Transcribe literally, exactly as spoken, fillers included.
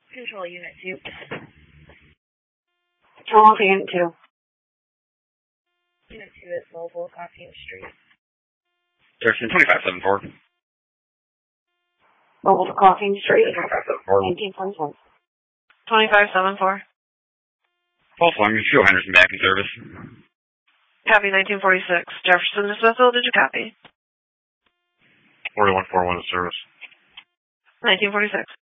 Control Unit two. Control for Unit two. Unit two is Mobile, Coffee Street. Jefferson twenty-five seven four. Mobile to Coffee Street. twenty-five seven four. nineteen twenty-four. twenty-five seven four. False alarm, you show Henderson back in service. Copy nineteen forty-six. Jefferson to Smithville, did you copy? forty-one forty-one in service. nineteen forty-six.